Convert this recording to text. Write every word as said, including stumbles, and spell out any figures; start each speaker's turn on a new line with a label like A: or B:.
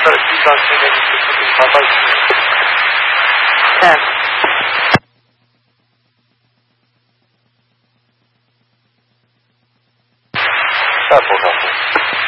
A: 地上现在就是不给发到去。
B: 嗯。
A: 下多少步？